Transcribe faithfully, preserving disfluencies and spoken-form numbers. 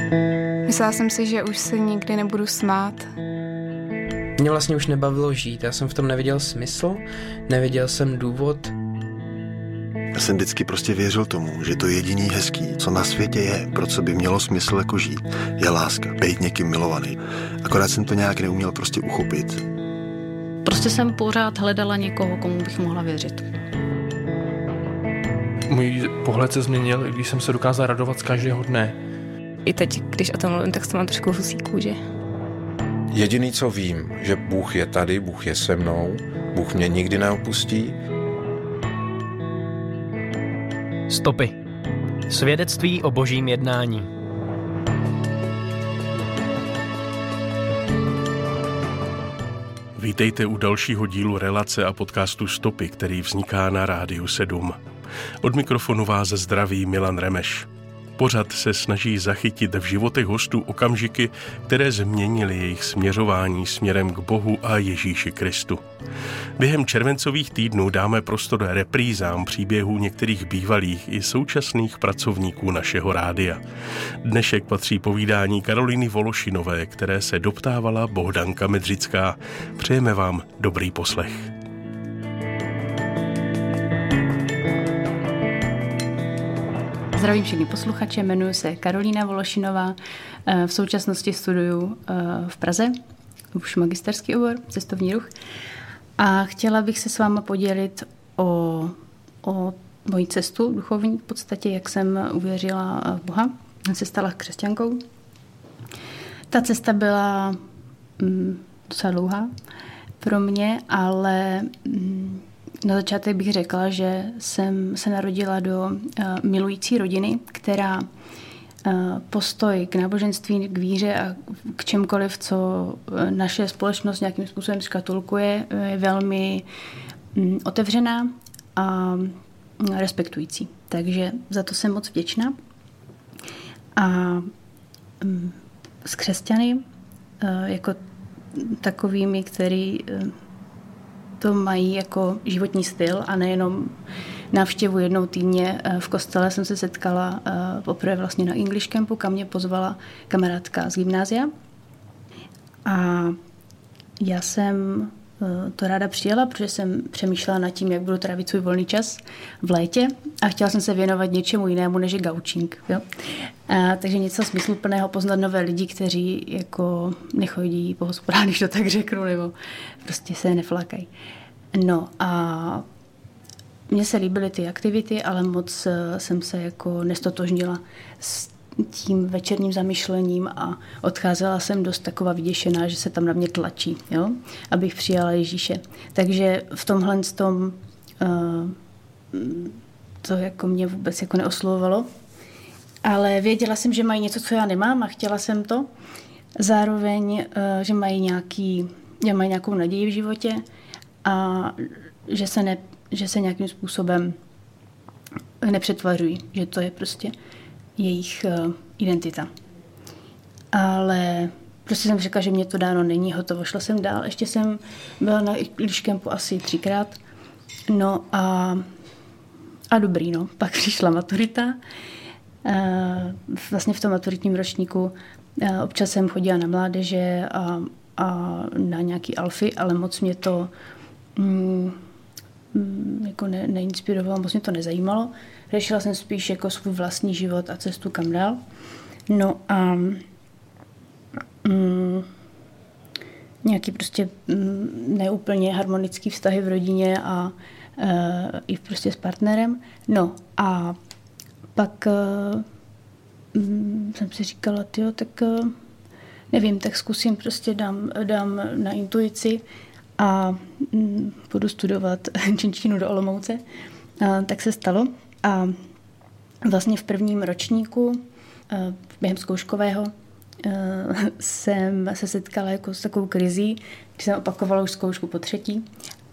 Myslela jsem si, že už se nikdy nebudu smát. Mě vlastně už nebavilo žít, já jsem v tom neviděl smysl, neviděl jsem důvod. Já jsem vždycky prostě věřil tomu, že to jediný hezký, co na světě je, pro co by mělo smysl jako žít, je láska, být někým milovaný. Akorát jsem to nějak neuměl prostě uchopit. Prostě jsem pořád hledala někoho, komu bych mohla věřit. Můj pohled se změnil, když jsem se dokázal radovat z každého dne. I teď, když o tom mluvím, tak to mám trošku husí kůži. Jediný, co vím, že Bůh je tady, Bůh je se mnou, Bůh mě nikdy neopustí. Stopy. Svědectví o božím jednání. Vítejte u dalšího dílu relace a podcastu Stopy, který vzniká na Rádiu sedm. Od mikrofonu vás zdraví Milan Remeš. Pořad se snaží zachytit v životech hostů okamžiky, které změnily jejich směřování směrem k Bohu a Ježíši Kristu. Během červencových týdnů dáme prostor reprízám příběhů některých bývalých i současných pracovníků našeho rádia. Dnešek patří povídání Karolíny Vološinové, které se doptávala Bohdanka Medřická. Přejeme vám dobrý poslech. Zdravím všechny posluchače, jmenuji se Karolína Vološinová, v současnosti studuju v Praze, už magisterský obor, cestovní ruch, a chtěla bych se s váma podělit o, o moji cestu duchovní, v podstatě, jak jsem uvěřila v Boha, se stala křesťankou. Ta cesta byla mm, docela dlouhá pro mě, ale mm, na začátek bych řekla, že jsem se narodila do uh, milující rodiny, která uh, postoj k náboženství, k víře a k čemkoliv, co naše společnost nějakým způsobem škatulkuje, je velmi um, otevřená a um, respektující. Takže za to jsem moc vděčná. A um, s křesťany, uh, jako takovými, který uh, to mají jako životní styl a nejenom návštěvu jednou týdně v kostele, jsem se setkala poprvé vlastně na English Campu, kam mě pozvala kamarádka z gymnázia. A já jsem to ráda přijela, protože jsem přemýšlela nad tím, jak budu trávit svůj volný čas v létě a chtěla jsem se věnovat něčemu jinému, než je gaučing. Jo? A, takže něco smysluplného, poznat nové lidi, kteří jako nechodí po hospodách, když to tak řeknu, nebo prostě se neflakají. No a mně se líbily ty aktivity, ale moc jsem se jako nestotožnila s tím večerním zamyšlením a odcházela jsem dost taková vyděšená, že se tam na mě tlačí, jo? Abych přijala Ježíše. Takže v tomhle tom, uh, to jako mě vůbec jako neoslovovalo, ale věděla jsem, že mají něco, co já nemám a chtěla jsem to. Zároveň, uh, že mají nějaký, že mají nějakou naději v životě a že se, ne, že se nějakým způsobem nepřetvařují, že to je prostě jejich uh, identita. Ale prostě jsem řekla, že mě to dáno není, hotovo. Šla jsem dál. Ještě jsem byla na English Campu asi třikrát. No a, a dobrý, no. Pak přišla maturita. Uh, vlastně v tom maturitním ročníku uh, občas jsem chodila na mládeže a, a na nějaký alfy, ale moc mě to mm, mm, jako ne, neinspirovalo, moc mě to nezajímalo. Řešila jsem spíš jako svůj vlastní život a cestu kam dál. No a mm, nějaký prostě mm, neúplně harmonický vztahy v rodině a e, i prostě s partnerem. No a pak e, mm, jsem si říkala, tyjo, tak e, nevím, tak zkusím prostě dám, dám na intuici a mm, budu studovat čínštinu do Olomouce. A, tak se stalo. A vlastně v prvním ročníku během zkouškového jsem se setkala jako s takovou krizí, když jsem opakovala už zkoušku po třetí